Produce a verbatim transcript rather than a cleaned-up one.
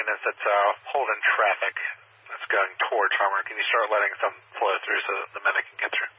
maintenance that's uh, holding traffic that's going towards Farmer. Can you start letting some flow through so that the medic can get through?